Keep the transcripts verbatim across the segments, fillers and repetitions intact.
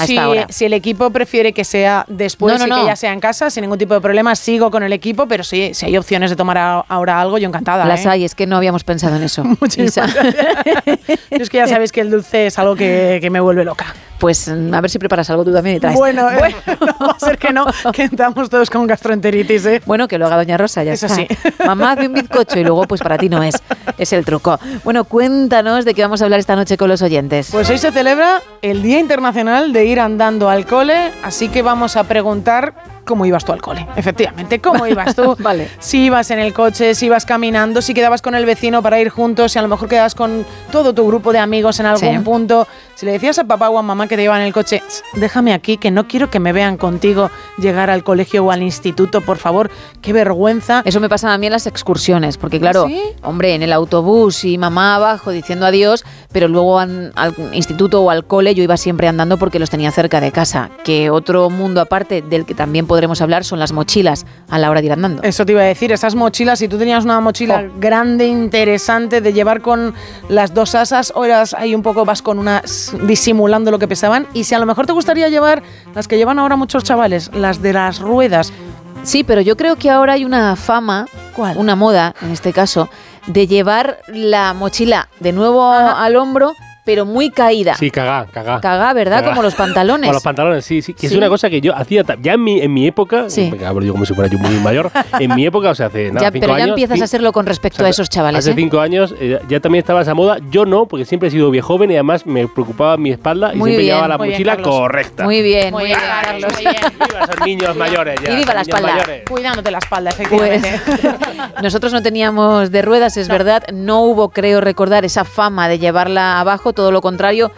si, ahora. si el equipo prefiere que sea después no, no, y no. que ya sea en casa, sin ningún tipo de problema, sigo con el equipo, pero sí, si hay opciones de tomar a, ahora algo, yo encantada. Las ¿eh? hay, es que no habíamos pensado en eso. Muchísimas gracias. Es que ya sabéis que el dulce es algo que, que me vuelve loca. Pues a ver si preparas algo tú también y traes. Bueno, eh, no va a ser que no, que estamos todos con gastroenteritis, ¿eh? Bueno, que lo haga Doña Rosa, ya Eso está. sí. Mamá, hazme un bizcocho y luego pues para ti no es. Es el truco. Bueno, cuéntanos de qué vamos a hablar esta noche con los oyentes. Pues hoy se celebra el Día Internacional de Ir Andando al Cole, así que vamos a preguntar cómo ibas tú al cole. Efectivamente, ¿cómo ibas tú? Vale. Si ibas en el coche, si ibas caminando, si quedabas con el vecino para ir juntos, si a lo mejor quedabas con todo tu grupo de amigos en algún Sí. punto. Si le decías a papá o a mamá que te llevan en el coche, déjame aquí, que no quiero que me vean contigo llegar al colegio o al instituto, por favor, qué vergüenza. Eso me pasa a mí en las excursiones, porque claro, ¿Sí? hombre, en el autobús y mamá abajo diciendo adiós, pero luego an- al instituto o al cole yo iba siempre andando porque los tenía cerca de casa. Que otro mundo aparte del que también podremos hablar son las mochilas a la hora de ir andando. Eso te iba a decir, esas mochilas, si tú tenías una mochila Oh. grande, interesante, de llevar con las dos asas, o eras ahí un poco, vas con unas disimulando lo que pesaban, y si a lo mejor te gustaría llevar las que llevan ahora muchos chavales, las de las ruedas. Sí, pero yo creo que ahora hay una fama, ¿Cuál? una moda en este caso, de llevar la mochila de nuevo Ajá. al hombro, pero muy caída. Sí, cagá, cagá. Cagá, ¿verdad? Cagá. Como los pantalones. Con los pantalones, sí, sí. Que Sí. es una cosa que yo hacía ta- ya en mi, en mi época. Sí. Venga, hablo yo como si fuera yo muy mayor. En mi época, o sea, hace nada, Ya, cinco pero ya años, empiezas ci- a hacerlo con respecto o sea, a esos chavales. Hace ¿eh? cinco años eh, ya también estaba esa moda. Yo no, porque siempre he sido viejo joven y además me preocupaba mi espalda y Muy siempre bien, llevaba la muy bien, mochila Carlos. correcta. Muy bien, Muy muy bien, bien, Carlos. muy bien. Viva esos niños mayores ya. Y viva la niños espalda. mayores. Cuidándote la espalda, Pues efectivamente. nosotros no teníamos de ruedas, es verdad. No hubo, creo recordar, esa fama de llevarla abajo, todo lo contrario,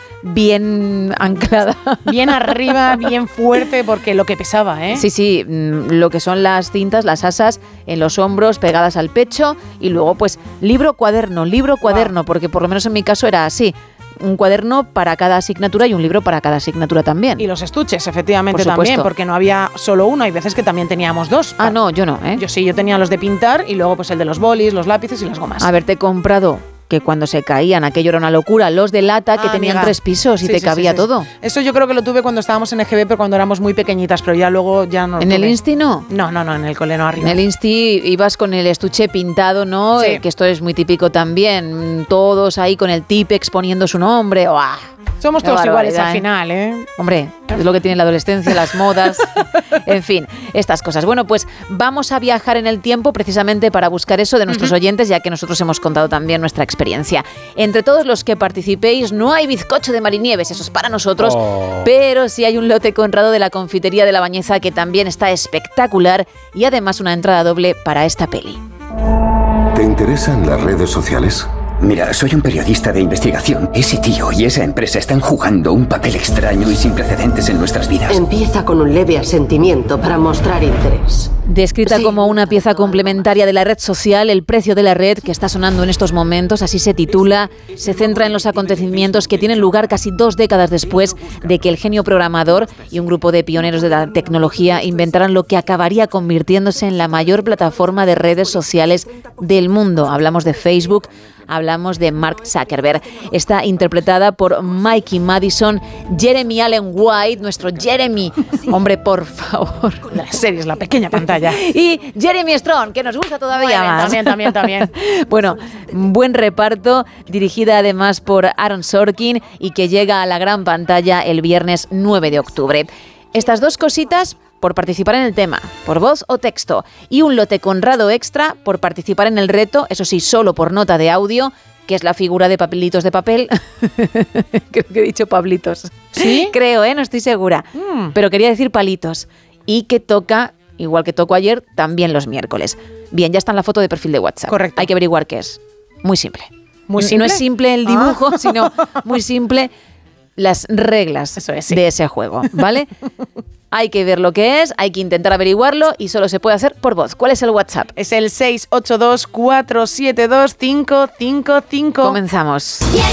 bien anclada. Bien arriba, bien fuerte, porque lo que pesaba, ¿eh? Sí, sí, mm, lo que son las cintas, las asas en los hombros pegadas al pecho y luego pues libro, cuaderno, libro, cuaderno, porque por lo menos en mi caso era así. Un cuaderno para cada asignatura y un libro para cada asignatura también. Y los estuches, efectivamente, Por también, supuesto. porque no había solo uno, hay veces que también teníamos dos. Ah, no, yo no, ¿eh? Yo sí, yo tenía los de pintar y luego pues el de los bolis, los lápices y las gomas. Haberte comprado, que cuando se caían aquello era una locura, los de lata que Ah, tenían amiga. tres pisos y Sí, te sí, cabía sí, sí. todo. Eso yo creo que lo tuve cuando estábamos en E G B, pero cuando éramos muy pequeñitas, pero ya luego ya no lo ¿En el tuve. Insti no? No, no, no, en el cole no, En arriba. el Insti ibas con el estuche pintado, ¿no? Sí. Eh, que esto es muy típico también. Todos ahí con el Tipex poniendo su nombre. ¡Uah! Somos Qué todos iguales barbaridad, al ¿eh? final, ¿eh? Hombre, es lo que tiene la adolescencia, las modas, en fin, estas cosas. Bueno, pues vamos a viajar en el tiempo precisamente para buscar eso de nuestros oyentes, ya que nosotros hemos contado también nuestra experiencia. Entre todos los que participéis, no hay bizcocho de Marinieves, eso es para nosotros, Oh. pero sí hay un lote conrado de la confitería de La Bañeza que también está espectacular y además una entrada doble para esta peli. ¿Te interesan las redes sociales? Mira, soy un periodista de investigación. Ese tío y esa empresa están jugando un papel extraño y sin precedentes en nuestras vidas. Empieza con un leve asentimiento para mostrar interés. Descrita Sí. como una pieza complementaria de la red social, El precio de la red, que está sonando en estos momentos, así se titula, se centra en los acontecimientos que tienen lugar casi dos décadas después de que el genio programador y un grupo de pioneros de la tecnología inventaran lo que acabaría convirtiéndose en la mayor plataforma de redes sociales del mundo. Hablamos de Facebook, hablamos de Mark Zuckerberg. Está interpretada por Mikey Madison, Jeremy Allen White, nuestro Jeremy, hombre, por favor. De las series, la pequeña pantalla. Y Jeremy Strong, que nos gusta todavía Muy bien, más. también, también, también. Bueno, buen reparto, dirigida además por Aaron Sorkin y que llega a la gran pantalla el viernes nueve de octubre. Estas dos cositas por participar en el tema, por voz o texto, y un lote conrado extra por participar en el reto, eso sí, solo por nota de audio, que es la figura de papelitos de papel. Creo que he dicho pablitos. ¿Sí? Creo, ¿eh? No estoy segura. Mm. Pero quería decir palitos. Y que toca, igual que tocó ayer, también los miércoles. Bien, ya está en la foto de perfil de WhatsApp. Correcto. Hay que averiguar qué es. Muy simple. ¿Muy No simple? es simple el dibujo, Ah. sino muy simple las reglas Eso es, sí. de ese juego, ¿vale? Hay que ver lo que es, hay que intentar averiguarlo y solo se puede hacer por voz. ¿Cuál es el WhatsApp? Es el seis ocho dos, cuatro siete dos, cinco cinco cinco. Comenzamos.